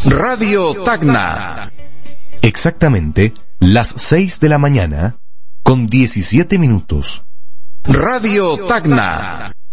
Radio Tacna. Exactamente las 6 de la mañana con 17 minutos. Radio Tacna.